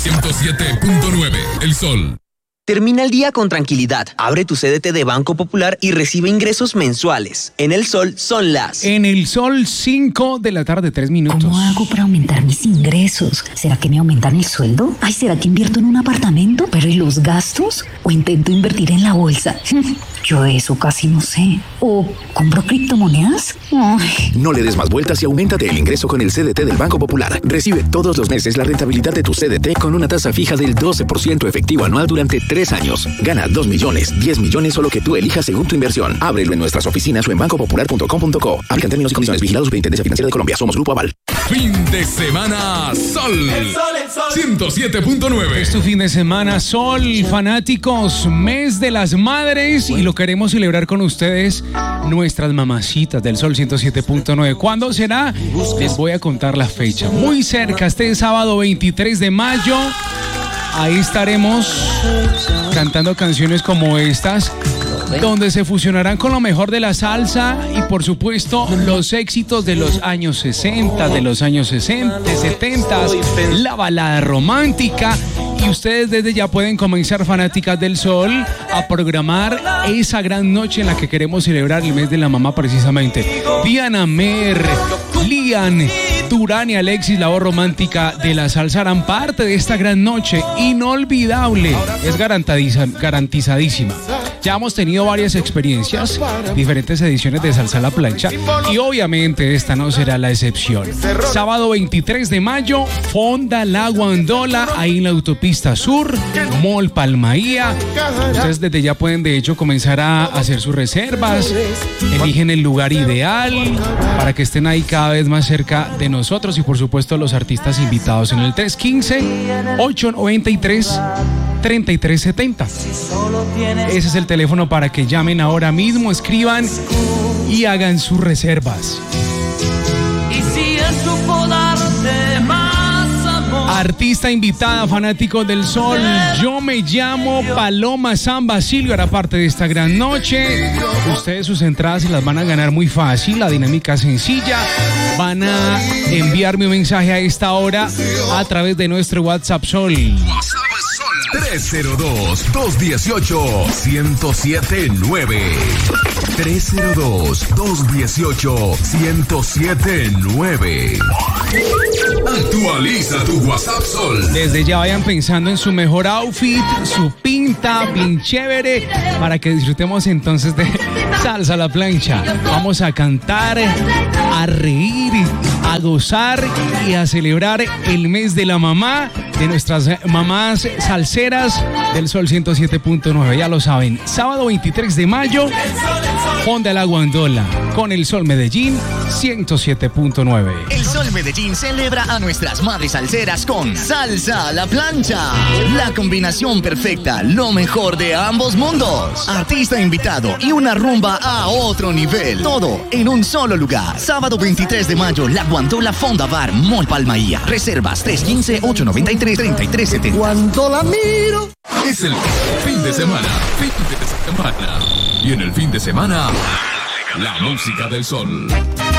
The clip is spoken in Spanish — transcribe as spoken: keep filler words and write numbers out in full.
ciento siete punto nueve, El Sol. Termina el día con tranquilidad. Abre tu C D T de Banco Popular y recibe ingresos mensuales. En El Sol son las... En El Sol, cinco de la tarde, tres minutos. ¿Cómo hago para aumentar mis ingresos? ¿Será que me aumentan el sueldo? Ay, ¿será que invierto en un apartamento? ¿Pero y los gastos? ¿O intento invertir en la bolsa? Yo de eso casi no sé. ¿O compro criptomonedas? Ay. No le des más vueltas y auméntate el ingreso con el C D T del Banco Popular. Recibe todos los meses la rentabilidad de tu C D T con una tasa fija del doce por ciento efectivo anual durante tres años. Gana dos millones, diez millones o lo que tú elijas según tu inversión. Ábrelo en nuestras oficinas o en banco popular punto com punto co. Aplican términos y condiciones. Vigilado Superintendencia Financiera de Colombia. Somos Grupo Aval. Fin de semana Sol. El Sol, el Sol. ciento siete punto nueve. Es tu fin de semana Sol, fanáticos. Mes de las madres y lo queremos celebrar con ustedes, nuestras mamacitas del Sol ciento siete punto nueve. ¿Cuándo será? Les voy a contar la fecha. Muy cerca, este sábado veintitrés de mayo. Ahí estaremos cantando canciones como estas, donde se fusionarán con lo mejor de la salsa y por supuesto los éxitos de los años sesenta, de los años sesenta, setenta, la balada romántica. Y ustedes desde ya pueden comenzar, fanáticas del Sol, a programar esa gran noche en la que queremos celebrar el mes de la mamá precisamente. Diana Mer, Lian, Durán y Alexis, la voz romántica de la salsa, harán parte de esta gran noche inolvidable. Es garantiza, garantizadísima. Ya hemos tenido varias experiencias, diferentes ediciones de Salsa a la Plancha y obviamente esta no será la excepción. Sábado veintitrés de mayo, Fonda La Guandola, ahí en la autopista sur, Mall Palmaía. Ustedes desde ya pueden de hecho comenzar a hacer sus reservas, eligen el lugar ideal para que estén ahí cada vez más cerca de nosotros y por supuesto los artistas invitados en el tres uno cinco, ocho nueve tres, tres tres siete cero. Ese es el teléfono para que llamen ahora mismo, escriban y hagan sus reservas. Y si eso puedo darte más amor. Artista invitada, fanáticos del Sol, yo me llamo Paloma San Basilio, hará parte de esta gran noche. Ustedes sus entradas se las van a ganar muy fácil, la dinámica es sencilla. Van a enviarme un mensaje a esta hora a través de nuestro WhatsApp Sol. tres cero dos, dos uno ocho, uno cero siete nueve. tres cero dos, dos uno ocho, uno cero siete nueve. Actualiza tu WhatsApp Sol. Desde ya vayan pensando en su mejor outfit, su pinta bien chévere, para que disfrutemos entonces de Salsa a la Plancha. Vamos a cantar, a reír, a gozar y a celebrar el mes de la mamá, de nuestras mamás salseras del Sol ciento siete punto nueve. Ya lo saben, sábado veintitrés de mayo, Fonda La Guandola con el Sol Medellín ciento siete punto nueve. El Sol Medellín celebra a nuestras madres salseras con Salsa a la Plancha. La combinación perfecta, lo mejor de ambos mundos. Artista invitado y una rumba a otro nivel. Todo en un solo lugar. Sábado veintitrés de mayo, La Guandola Fonda Bar, Mall Palmaía. Reservas tres uno cinco, ocho nueve tres, tres tres siete cero. Cuando la miro. Es el fin de semana, fin de semana. Y en el fin de semana, la música del Sol.